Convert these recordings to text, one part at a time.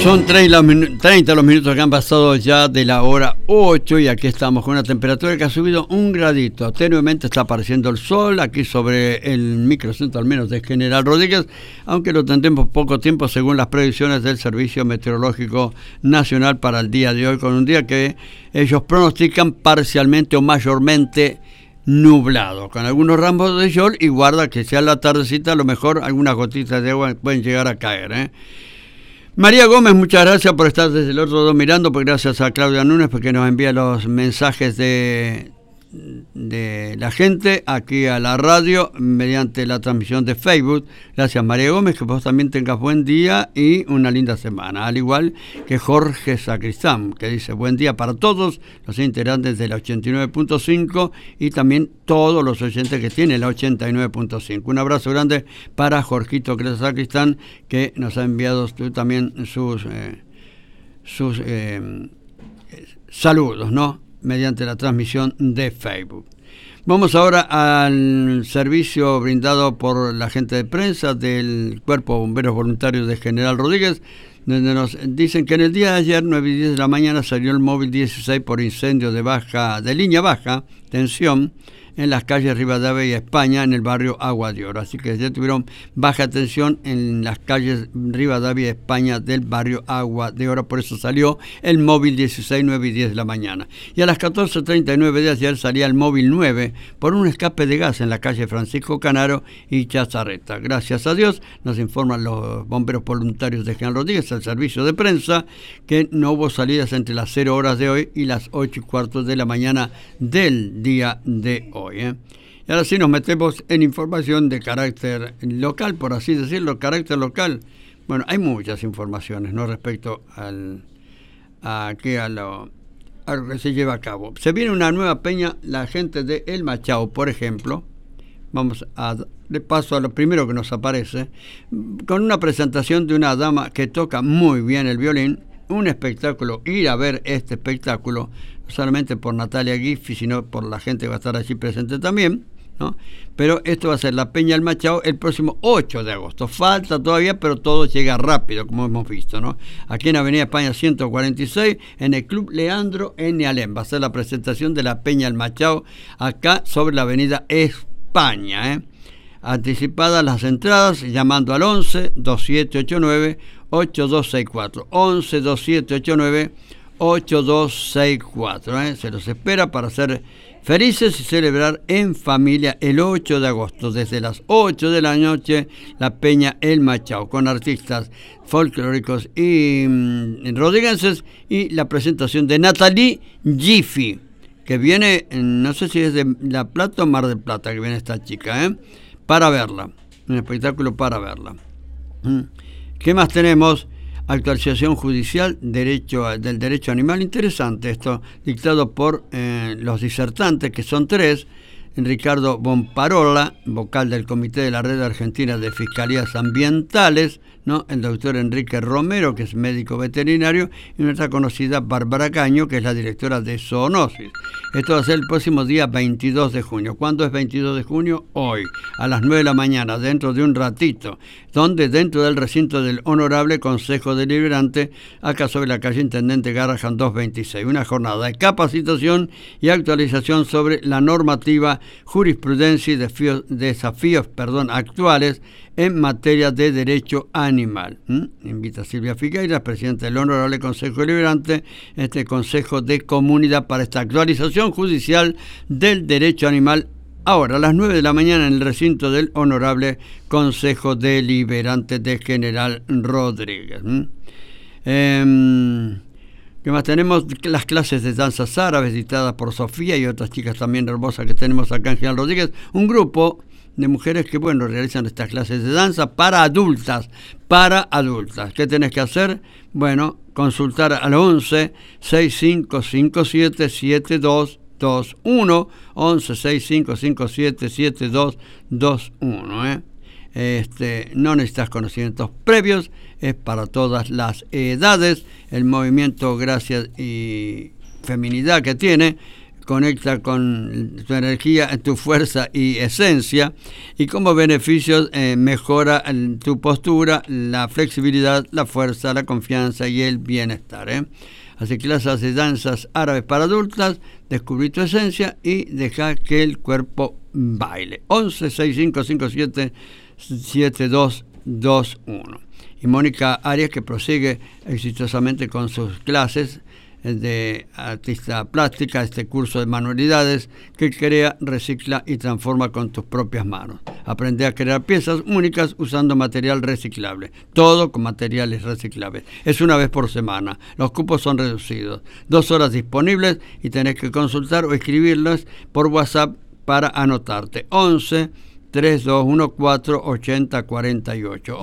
Son 30 los minutos que han pasado ya de la hora 8 y aquí estamos con una temperatura que ha subido 1 gradito. Tenuemente está apareciendo el sol aquí sobre el microcentro, al menos de General Rodríguez, aunque lo tendremos poco tiempo según las previsiones del Servicio Meteorológico Nacional para el día de hoy, con un día que ellos pronostican parcialmente o mayormente nublado, con algunos ramos de sol y guarda que sea la tardecita, a lo mejor algunas gotitas de agua pueden llegar a caer, María Gómez, muchas gracias por estar desde el otro lado mirando, pues gracias a Claudia Núñez porque nos envía los mensajes de la gente aquí a la radio mediante la transmisión de Facebook. Gracias María Gómez, que vos también tengas buen día y una linda semana, al igual que Jorge Sacristán, que dice buen día para todos los integrantes de la 89.5 y también todos los oyentes que tienen la 89.5. Un abrazo grande para Jorgito Sacristán, que nos ha enviado también sus saludos, ¿no?, mediante la transmisión de Facebook. Vamos ahora al servicio brindado por la gente de prensa del Cuerpo de Bomberos Voluntarios de General Rodríguez, donde nos dicen que en el día de ayer, 9:10 de la mañana, salió el móvil 16 por incendio de línea baja tensión en las calles Rivadavia y España, en el barrio Agua de Oro. Así que ya tuvieron baja tensión en las calles Rivadavia y España del barrio Agua de Oro. Por eso salió el móvil 16, 9:10 de la mañana. Y a las 14:39 de ayer salía el móvil 9 por un escape de gas en la calle Francisco Canaro y Chazarreta. Gracias a Dios, nos informan los bomberos voluntarios de General Rodríguez, el servicio de prensa, que no hubo salidas entre las 0 horas de hoy y las 8:15 de la mañana del día de hoy. Y ahora sí nos metemos en información de carácter local, por así decirlo, carácter local. Bueno, hay muchas informaciones, ¿no?, respecto a lo que se lleva a cabo. Se viene una nueva peña, la gente de El Machao, por ejemplo. Vamos a de paso a lo primero que nos aparece, con una presentación de una dama que toca muy bien el violín. Un espectáculo, ir a ver este espectáculo, no solamente por Natalia Giffi, sino por la gente que va a estar allí presente también, ¿no? Pero esto va a ser la Peña del Machao el próximo 8 de agosto. Falta todavía, pero todo llega rápido, como hemos visto, ¿no? Aquí en Avenida España 146, en el Club Leandro N. Alem. Va a ser la presentación de la Peña del Machao, acá sobre la Avenida España, Anticipadas las entradas llamando al 11-2789-8264. 11-2789-8264. Se los espera para ser felices y celebrar en familia el 8 de agosto, desde las 8 de la noche, la Peña El Machao, con artistas folclóricos y rodriguenses, y la presentación de Natalie Giffi, que viene, no sé si es de La Plata o Mar del Plata, que viene esta chica, para verla, un espectáculo para verla. ¿Qué más tenemos? Actualización judicial del derecho animal. Interesante esto, dictado por los disertantes, que son 3. Ricardo Bomparola, vocal del Comité de la Red Argentina de Fiscalías Ambientales, ¿no?, el doctor Enrique Romero, que es médico veterinario, y nuestra conocida Bárbara Caño, que es la directora de Zoonosis. Esto va a ser el próximo día 22 de junio. ¿Cuándo es 22 de junio? Hoy, a las 9 de la mañana, dentro de un ratito, donde dentro del recinto del Honorable Consejo Deliberante, acá sobre la calle Intendente Garrahan 226, una jornada de capacitación y actualización sobre la normativa, jurisprudencia y desafíos actuales en materia de derecho animal. Invita a Silvia Figueiras, presidenta del Honorable Consejo Deliberante, este Consejo de Comunidad, para esta actualización judicial del derecho animal, ahora a las 9 de la mañana en el recinto del Honorable Consejo Deliberante de General Rodríguez. ¿Qué más tenemos? Las clases de danzas árabes dictadas por Sofía y otras chicas también hermosas que tenemos acá en General Rodríguez. Un grupo de mujeres que, realizan estas clases de danza para adultas. ¿Qué tenés que hacer? Bueno, consultar al 11-6557-7221. 11-6557-7221, no necesitas conocimientos previos, es para todas las edades. El movimiento Gracia y Feminidad que tiene conecta con tu energía, tu fuerza y esencia, y como beneficios mejora tu postura, la flexibilidad, la fuerza, la confianza y el bienestar. Así que clases de danzas árabes para adultas, descubrí tu esencia y deja que el cuerpo baile. 11-6557-7221. Y Mónica Arias, que prosigue exitosamente con sus clases de artista plástica, este curso de manualidades que crea, recicla y transforma con tus propias manos. Aprende a crear piezas únicas usando material reciclable, todo con materiales reciclables. Es una vez por semana, los cupos son reducidos, 2 horas disponibles y tenés que consultar o escribirlas por WhatsApp para anotarte. 11-3214-8048.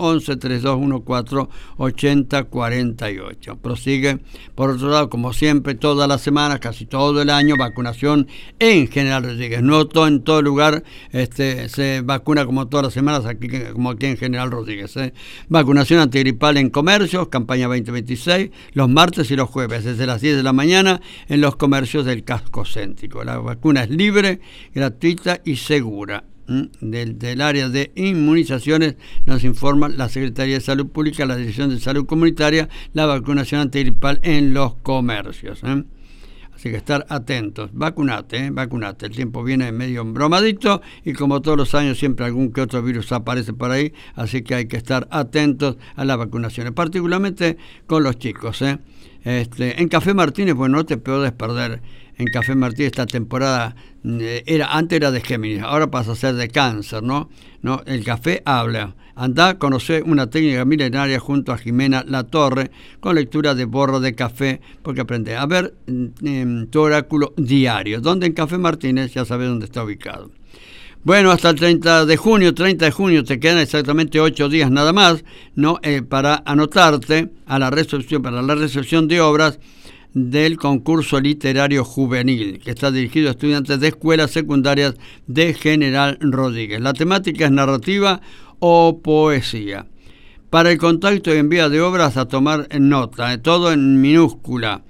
11-3214-8048. Prosigue, por otro lado, como siempre, toda la semana, casi todo el año, vacunación en General Rodríguez. No en todo lugar se vacuna como todas las semanas, como aquí en General Rodríguez. Vacunación antigripal en comercios, campaña 2026, los martes y los jueves, desde las 10 de la mañana, en los comercios del casco céntrico. La vacuna es libre, gratuita y segura. Del área de inmunizaciones nos informa la Secretaría de Salud Pública, la Dirección de Salud Comunitaria, la vacunación antigripal en los comercios. Así que estar atentos, vacunate. El tiempo viene medio embromadito y como todos los años siempre algún que otro virus aparece por ahí, así que hay que estar atentos a las vacunaciones, particularmente con los chicos. En Café Martínez, pues no te puedes perder. En Café Martínez esta temporada antes era de Géminis, ahora pasa a ser de Cáncer, ¿no? El café habla. Andá a conocer una técnica milenaria junto a Jimena Latorre con lectura de borra de café, porque aprende a ver tu oráculo diario, donde en Café Martínez ya sabes dónde está ubicado. Bueno, hasta el 30 de junio te quedan exactamente 8 días nada más, ¿no? Para anotarte a la recepción de obras del concurso literario juvenil, que está dirigido a estudiantes de escuelas secundarias de General Rodríguez. La temática es narrativa o poesía. Para el contacto y envío de obras, a tomar nota, todo en minúscula.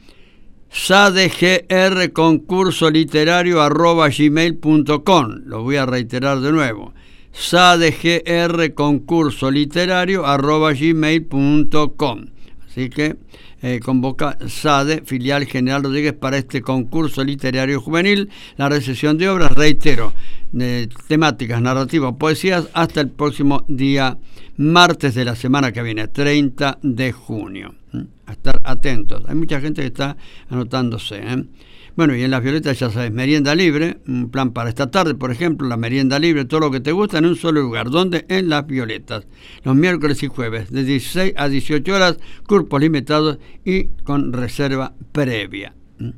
sadgrconcursoliterario@gmail.com. Lo voy a reiterar de nuevo. sadgrconcursoliterario@gmail.com. Así que convoca SADE, filial General Rodríguez, para este concurso literario juvenil. La recepción de obras, reitero, temáticas, narrativas, poesías, hasta el próximo día martes de la semana que viene, 30 de junio. A estar atentos. Hay mucha gente que está anotándose. Bueno, y en Las Violetas ya sabes, merienda libre, un plan para esta tarde, por ejemplo, la merienda libre, todo lo que te gusta en un solo lugar. ¿Dónde? En Las Violetas. Los miércoles y jueves, de 16 a 18 horas, cupos limitados y con reserva previa.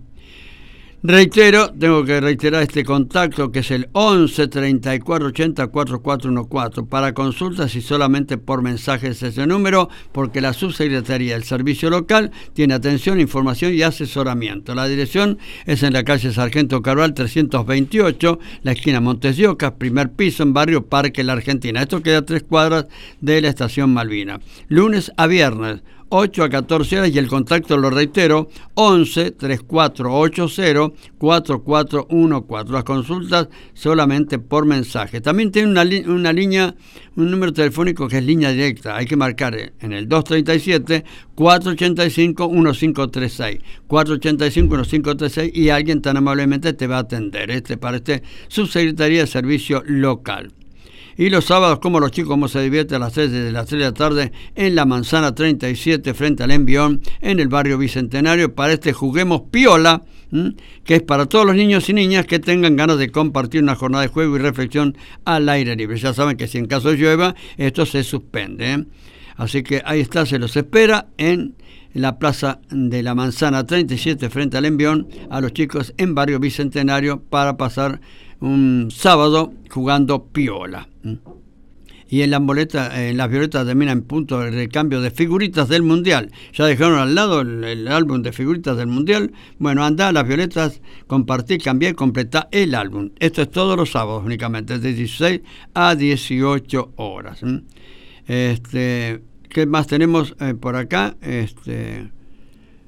Tengo que reiterar este contacto, que es el 11 34 80 4414. Para consultas y solamente por mensajes ese número, porque la Subsecretaría del Servicio Local tiene atención, información y asesoramiento. La dirección es en la calle Sargento Cabral 328, la esquina Montes de Oca, primer piso, en barrio Parque La Argentina. Esto queda a 3 cuadras de la estación Malvina. Lunes a viernes, 8 a 14 horas, y el contacto, lo reitero, 11 3480 4414. Las consultas solamente por mensaje. También tiene una línea, un número telefónico que es línea directa. Hay que marcar en el 237 485 1536. 485 1536 y alguien tan amablemente te va a atender. Para Subsecretaría de Servicio Local. Y los sábados, como los chicos, cómo se divierte a las 3, desde las 3 de la tarde, en la Manzana 37, frente al Envión, en el barrio Bicentenario, para Juguemos Piola, que es para todos los niños y niñas que tengan ganas de compartir una jornada de juego y reflexión al aire libre. Ya saben que si en caso de llueva, esto se suspende. Así que ahí está, se los espera en la plaza de la Manzana 37, frente al Envión, a los chicos en barrio Bicentenario, para pasar un sábado jugando piola. Y en Las Violetas también en punto de recambio de figuritas del Mundial. Ya dejaron al lado el álbum de figuritas del Mundial. Bueno, anda a Las Violetas, compartí, cambié y completá el álbum. Esto es todos los sábados únicamente, de 16 a 18 horas. ¿Qué más tenemos por acá?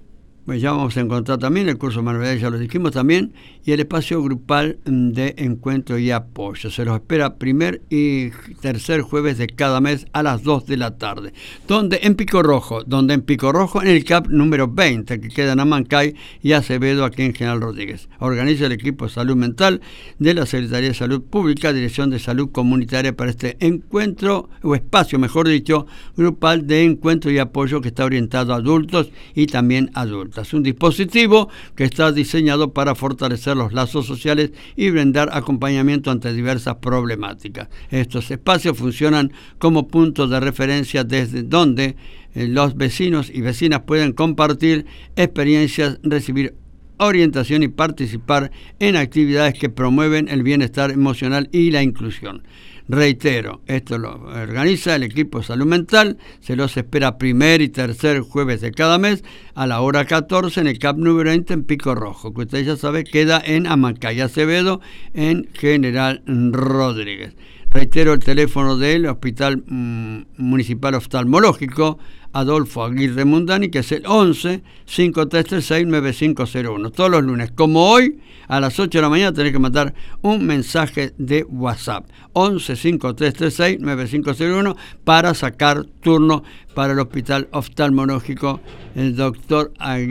Pues ya vamos a encontrar también el curso de manualidades, ya lo dijimos también, y el espacio grupal de encuentro y apoyo. Se los espera primer y tercer jueves de cada mes a las 2 de la tarde. Donde en Pico Rojo, en el CAP número 20, que queda en Amancay y Acevedo, aquí en General Rodríguez. Organiza el equipo de salud mental de la Secretaría de Salud Pública, Dirección de Salud Comunitaria, para este encuentro, o espacio, mejor dicho, grupal de encuentro y apoyo que está orientado a adultos y también adultos. Es un dispositivo que está diseñado para fortalecer los lazos sociales y brindar acompañamiento ante diversas problemáticas. Estos espacios funcionan como puntos de referencia desde donde los vecinos y vecinas pueden compartir experiencias, recibir orientación y participar en actividades que promueven el bienestar emocional y la inclusión. Reitero, esto lo organiza el equipo de salud mental, se los espera primer y tercer jueves de cada mes a la hora 14 en el CAP número 20 en Pico Rojo, que usted ya sabe queda en Amancay Acevedo, en General Rodríguez. Reitero el teléfono del Hospital Municipal Oftalmológico Adolfo Aguirre Mundani, que es el 11-5336-9501. Todos los lunes, como hoy, a las 8 de la mañana, tenés que mandar un mensaje de WhatsApp. 11-5336-9501 para sacar turno para el Hospital Oftalmológico el doctor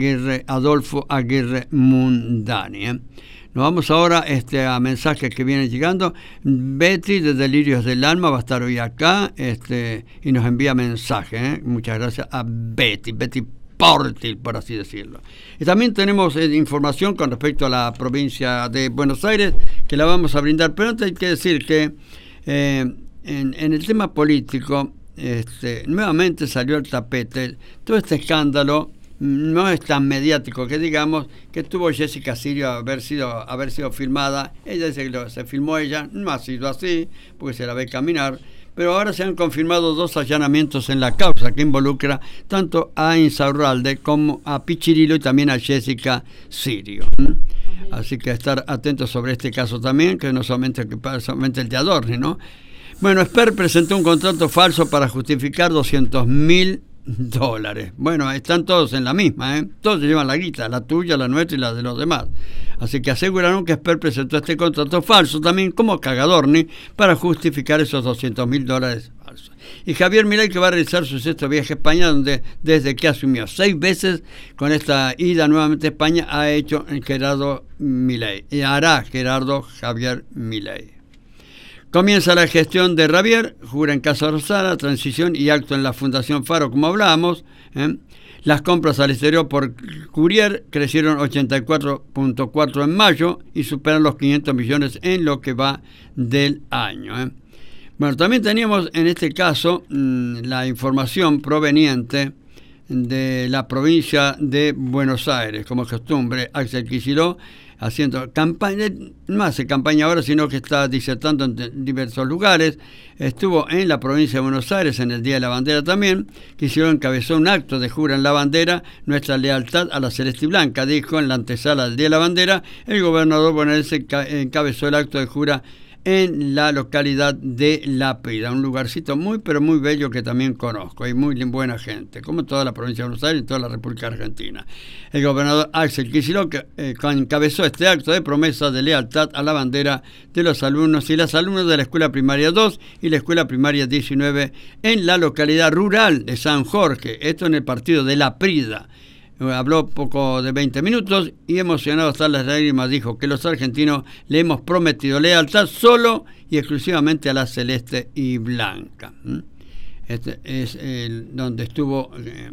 Adolfo Aguirre Mundani. Nos vamos ahora a mensajes que vienen llegando. Betty de Delirios del Alma va a estar hoy acá y nos envía mensajes. Muchas gracias a Betty Portil, por así decirlo. Y también tenemos información con respecto a la provincia de Buenos Aires, que la vamos a brindar. Pero antes hay que decir que en el tema político nuevamente salió al tapete todo este escándalo. No es tan mediático que digamos, que tuvo Jessica Sirio haber sido filmada. Ella dice que se filmó ella, no ha sido así, porque se la ve caminar, pero ahora se han confirmado 2 allanamientos en la causa que involucra tanto a Insaurralde como a Pichirilo y también a Jessica Sirio. Así que estar atentos sobre este caso también, que no solamente el de Adorni, ¿no? Bueno, Esper presentó un contrato falso para justificar $200.000. Bueno, están todos en la misma, todos se llevan la guita, la tuya, la nuestra y la de los demás. Así que aseguraron que Esper presentó este contrato falso también como Cagadorni para justificar esos $200.000 falsos. Y Javier Milei, que va a realizar su 6º viaje a España, donde desde que asumió 6 veces con esta ida nuevamente a España ha hecho Gerardo Milei y hará Javier Milei. Comienza la gestión de Ravier, jura en Casa Rosada, transición y acto en la Fundación Faro, como hablábamos. Las compras al exterior por Courier crecieron 84.4 en mayo y superan los 500 millones en lo que va del año. Bueno, también teníamos en este caso la información proveniente de la provincia de Buenos Aires, como es costumbre, Axel Kicillof haciendo campaña, no hace campaña ahora, sino que está disertando en diversos lugares. Estuvo en la provincia de Buenos Aires en el Día de la Bandera también. Kicillof encabezó un acto de jura en la bandera, nuestra lealtad a la celeste y blanca, dijo en la antesala del Día de la Bandera. El gobernador bonaerense encabezó el acto de jura en la localidad de La Prida, un lugarcito muy pero muy bello que también conozco, hay muy buena gente, como toda la provincia de Buenos Aires y toda la República Argentina. El gobernador Axel Kicillof encabezó este acto de promesa de lealtad a la bandera de los alumnos y las alumnas de la Escuela Primaria 2 y la Escuela Primaria 19 en la localidad rural de San Jorge, esto en el partido de La Prida. Habló poco de 20 minutos y emocionado hasta las lágrimas dijo que los argentinos le hemos prometido lealtad solo y exclusivamente a la celeste y blanca. Este es donde estuvo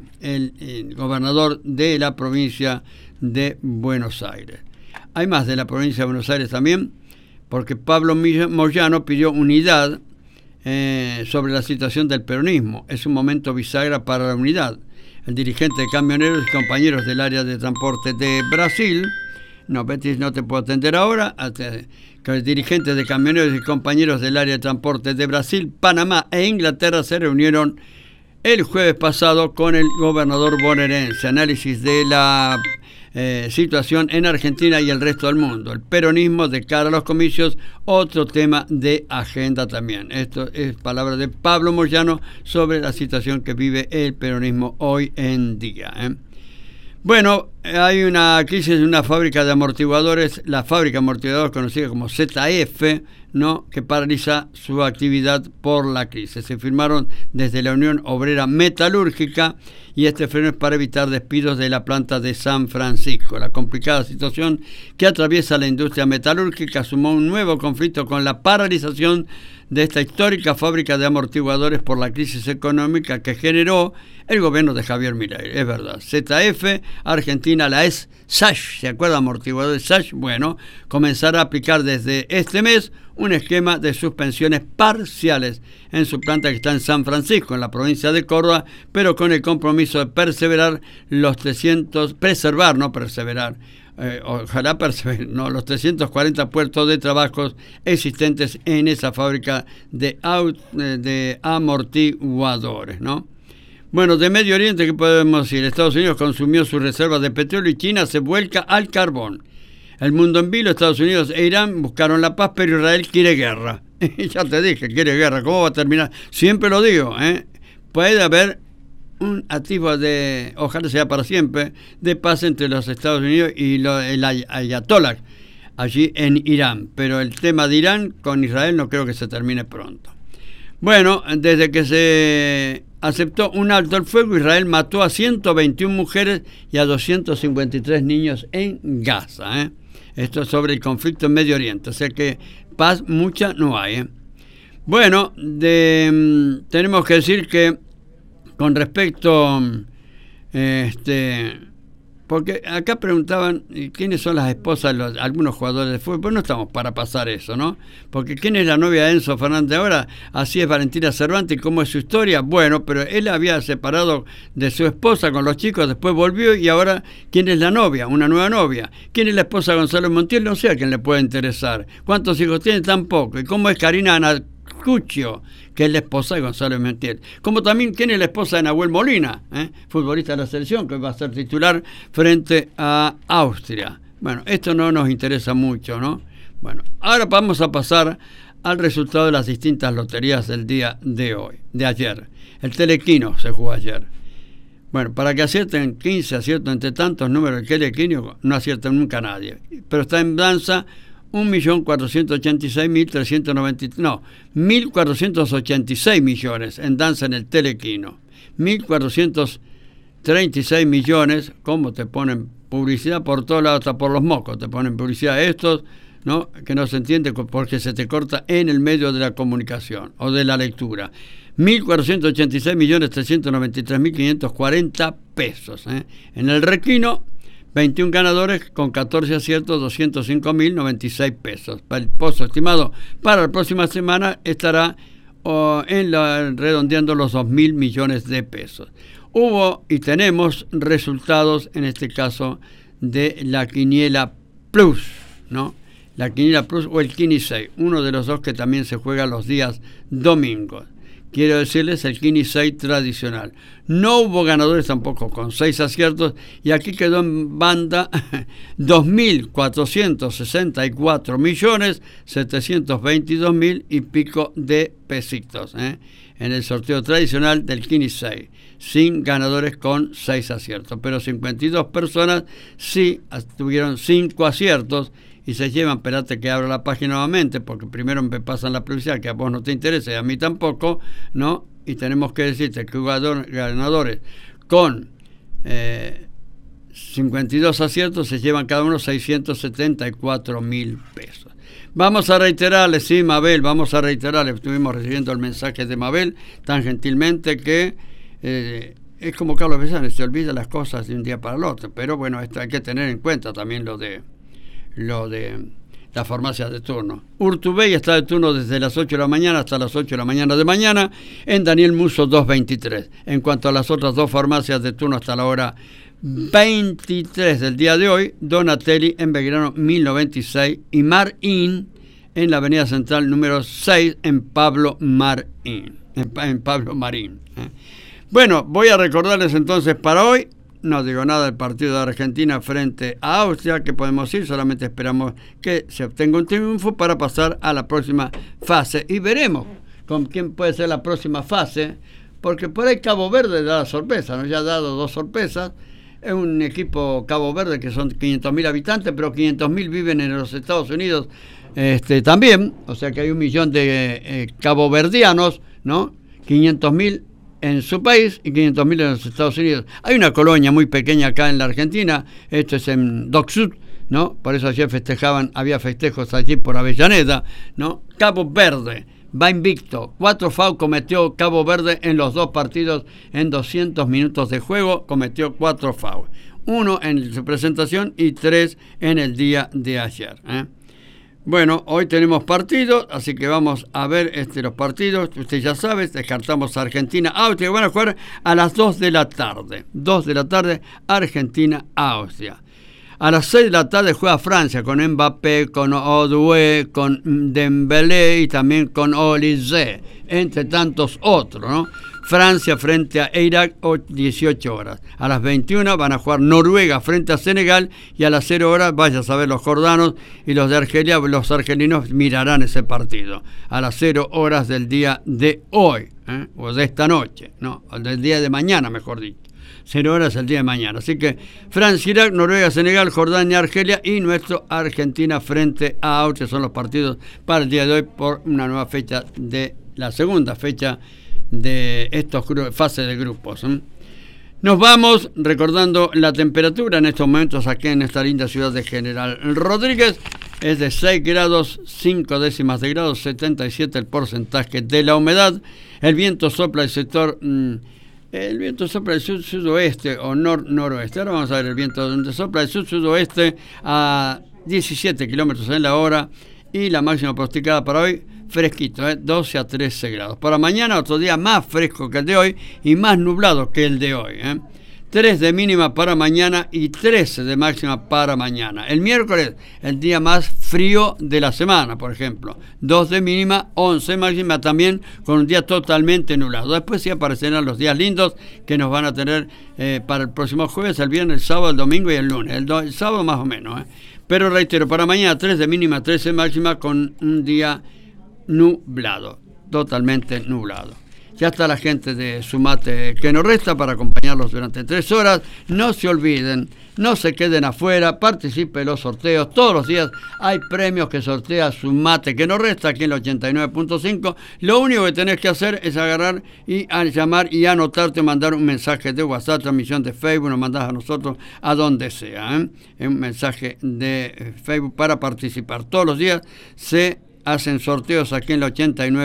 el gobernador de la provincia de Buenos Aires. Hay más de la provincia de Buenos Aires también, porque Pablo Moyano pidió unidad sobre la situación del peronismo. Es un momento bisagra para la unidad. El dirigente de camioneros y compañeros del área de transporte de Brasil, no, Betis, no te puedo atender ahora, el dirigente de camioneros y compañeros del área de transporte de Brasil, Panamá e Inglaterra se reunieron el jueves pasado con el gobernador bonaerense. Análisis de la situación en Argentina y el resto del mundo. El peronismo de cara a los comicios, otro tema de agenda también. Esto es palabra de Pablo Moyano sobre la situación que vive el peronismo hoy en día. Bueno, hay una crisis en una fábrica de amortiguadores, la fábrica de amortiguadores conocida como ZF, ¿no?, que paraliza su actividad por la crisis. Se firmaron desde la Unión Obrera Metalúrgica y este freno es para evitar despidos de la planta de San Francisco. La complicada situación que atraviesa la industria metalúrgica sumó un nuevo conflicto con la paralización de esta histórica fábrica de amortiguadores por la crisis económica que generó el gobierno de Javier Milei. Es verdad, ZF, Argentina, la es SASH, ¿se acuerda? Amortiguadores SASH. Bueno, comenzará a aplicar desde este mes un esquema de suspensiones parciales en su planta que está en San Francisco, en la provincia de Córdoba, pero con el compromiso de los 340 puestos de trabajos existentes en esa fábrica de amortiguadores, ¿no? Bueno, de Medio Oriente, ¿qué podemos decir? Estados Unidos consumió sus reservas de petróleo y China se vuelca al carbón. El mundo en vilo, Estados Unidos e Irán buscaron la paz, pero Israel quiere guerra. Ya te dije, quiere guerra. ¿Cómo va a terminar? Siempre lo digo, ¿eh? Puede haber un atisbo de, ojalá sea para siempre, de paz entre los Estados Unidos y el Ayatollah allí en Irán. Pero el tema de Irán con Israel no creo que se termine pronto. Bueno, desde que se aceptó un alto el fuego, Israel mató a 121 mujeres y a 253 niños en Gaza, ¿eh? Esto es sobre el conflicto en Medio Oriente, o sea que paz mucha no hay, ¿eh? Bueno, tenemos que decir que con respecto, porque acá preguntaban quiénes son las esposas de algunos jugadores de fútbol, pues no estamos para pasar eso, ¿no? Porque quién es la novia de Enzo Fernández ahora, así es Valentina Cervantes, ¿cómo es su historia? Bueno, pero él había separado de su esposa con los chicos, después volvió y ahora, ¿quién es la novia? Una nueva novia. ¿Quién es la esposa de Gonzalo Montiel? No sé a quién le puede interesar. ¿Cuántos hijos tiene? Tampoco. ¿Y cómo es Karina Anacuccio, que es la esposa de Gonzalo Montiel? Como también quién es la esposa de Nahuel Molina, futbolista de la selección, que va a ser titular frente a Austria. Bueno, esto no nos interesa mucho, ¿no? Bueno, ahora vamos a pasar al resultado de las distintas loterías del día de ayer. El Telequino se jugó ayer. Bueno, para que acierten 15 aciertos entre tantos números del Telequino, no acierta nunca nadie. Pero está en danza 1.486.390, 1.486 millones en danza en el Telequino. 1.436 millones, ¿cómo te ponen publicidad por todos lados, hasta por los mocos? Te ponen publicidad estos, ¿no? Que no se entiende porque se te corta en el medio de la comunicación o de la lectura. 1.486.393.540 pesos. En el Requino, 21 ganadores con 14 aciertos, 205.096 pesos. El pozo estimado para la próxima semana estará redondeando los 2.000 millones de pesos. Hubo y tenemos resultados, en este caso, de la Quiniela Plus, ¿no? La Quiniela Plus o el Quini 6, uno de los dos que también se juega los días domingos. Quiero decirles el Quini 6 tradicional. No hubo ganadores tampoco con 6 aciertos y aquí quedó en banda 2.464.722.000 y pico de pesitos, en el sorteo tradicional del Quini 6, sin ganadores con 6 aciertos. Pero 52 personas sí tuvieron 5 aciertos y se llevan, espérate que abra la página nuevamente, porque primero me pasan la publicidad que a vos no te interesa y a mí tampoco, ¿no? Y tenemos que decirte que ganadores con 52 aciertos se llevan cada uno 674.000 pesos. Vamos a reiterarles, sí, Mabel, vamos a reiterarles, estuvimos recibiendo el mensaje de Mabel tan gentilmente que es como Carlos Besán, se olvida las cosas de un día para el otro, pero bueno, esto hay que tener en cuenta también lo de las farmacias de turno. Urtubey está de turno desde las 8 de la mañana hasta las 8 de la mañana en Daniel Musso 223. En cuanto a las otras dos farmacias de turno hasta la hora 23 del día de hoy, Donatelli en Belgrano 1096 y Marín en la avenida central número 6 en Pablo Marín. Bueno, voy a recordarles entonces para hoy. No digo nada del partido de Argentina frente a Austria, que podemos ir, solamente esperamos que se obtenga un triunfo para pasar a la próxima fase. Y veremos con quién puede ser la próxima fase, porque por ahí Cabo Verde da la sorpresa, nos ya ha dado 2 sorpresas, es un equipo Cabo Verde que son 500.000 habitantes, pero 500.000 viven en los Estados Unidos también, o sea que hay 1 millón de caboverdianos, ¿no? 500.000 en su país y 500.000 en los Estados Unidos. Hay una colonia muy pequeña acá en la Argentina, esto es en Dock Sud, ¿no? Por eso ayer había festejos allí por Avellaneda, ¿no? Cabo Verde va invicto. 4 FAU cometió Cabo Verde en los 2 partidos en 200 minutos de juego, cometió 4 FAU. 1 en su presentación y 3 en el día de ayer. Bueno, hoy tenemos partidos, así que vamos a ver los partidos. Usted ya sabe, descartamos a Argentina, Austria, que van a jugar a las 2 de la tarde. 2 de la tarde, Argentina, Austria. A las 6 de la tarde juega Francia con Mbappé, con Odué, con Dembélé y también con Olise, entre tantos otros, ¿no? Francia frente a Irak, 18 horas. A las 21 van a jugar Noruega frente a Senegal y a las 0 horas, vaya a saber los jordanos y los de Argelia, los argelinos mirarán ese partido. A las 0 horas del día de hoy, o de esta noche, no, o del día de mañana, mejor dicho. 0 horas el día de mañana. Así que Francia, Irak, Noruega, Senegal, Jordania, Argelia y nuestro Argentina frente a Austria son los partidos para el día de hoy por una nueva fecha de la segunda fecha de estos fases de grupos. Nos vamos recordando la temperatura en estos momentos aquí en esta linda ciudad de General Rodríguez. Es de 6 grados 5 décimas de grado, 77 el porcentaje de la humedad. El viento sopla el sector... El viento sopla del sur-sudoeste o noroeste. Ahora vamos a ver el viento donde sopla del sur-sudoeste a 17 kilómetros en la hora y la máxima pronosticada para hoy, fresquito, 12 a 13 grados. Para mañana otro día más fresco que el de hoy y más nublado que el de hoy. 3 de mínima para mañana y 13 de máxima para mañana. El miércoles, el día más frío de la semana, por ejemplo. 2 de mínima, 11 máxima también, con un día totalmente nublado. Después sí aparecerán los días lindos que nos van a tener para el próximo jueves, el viernes, el sábado, el domingo y el lunes. El sábado más o menos. Pero reitero, para mañana 3 de mínima, 13 máxima, con un día nublado, totalmente nublado. Ya está la gente de Sumate que nos resta para acompañarlos durante 3 horas. No se olviden, no se queden afuera, participen en los sorteos. Todos los días hay premios que sortea Sumate que nos resta aquí en el 89.5. Lo único que tenés que hacer es agarrar y llamar y anotarte, mandar un mensaje de WhatsApp, transmisión de Facebook, nos mandás a nosotros a donde sea. Un mensaje de Facebook para participar. Todos los días se hacen sorteos aquí en el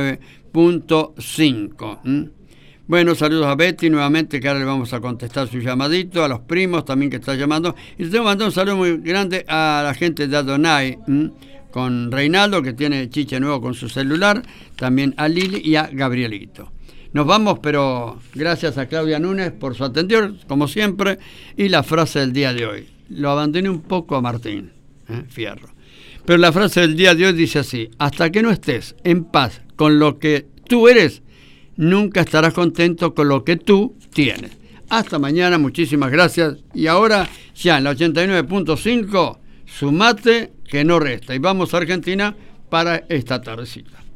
89.5. Bueno, saludos a Betty nuevamente, que ahora le vamos a contestar su llamadito, a los primos también que está llamando. Y les tengo que mandar un saludo muy grande a la gente de Adonai, con Reinaldo, que tiene chiche nuevo con su celular, también a Lili y a Gabrielito. Nos vamos, pero gracias a Claudia Núñez por su atención, como siempre, y la frase del día de hoy. Lo abandoné un poco a Martín Fierro. Pero la frase del día de hoy dice así: hasta que no estés en paz con lo que tú eres, nunca estarás contento con lo que tú tienes. Hasta mañana, muchísimas gracias. Y ahora, ya en la 89.5, Sumate que no resta. Y vamos a Argentina para esta tardecita.